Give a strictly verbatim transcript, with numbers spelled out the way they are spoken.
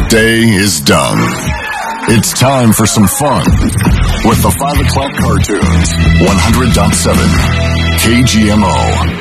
day is done. It's time for some fun with the five o'clock cartoons. one hundred point seven K G M O.